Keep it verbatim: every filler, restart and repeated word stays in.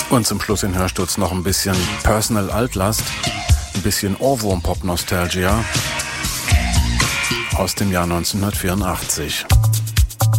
Und zum Schluss in Hörsturz noch ein bisschen Personal Altlast, ein bisschen Ohrwurm-Pop-Nostalgia aus dem Jahr neunzehnhundertvierundachtzig.